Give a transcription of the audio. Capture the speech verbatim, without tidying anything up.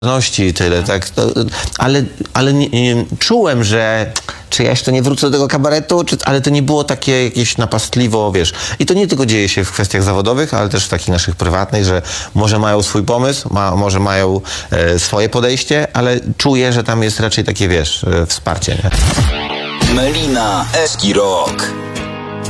i tyle, tak, to, ale, ale nie, nie, czułem, że czy ja jeszcze nie wrócę do tego kabaretu, czy, ale to nie było takie jakieś napastliwo, wiesz, i to nie tylko dzieje się w kwestiach zawodowych, ale też w takich naszych prywatnych, że może mają swój pomysł, ma, może mają e, swoje podejście, ale czuję, że tam jest raczej takie, wiesz, e, wsparcie, nie? Melina Eski Rock.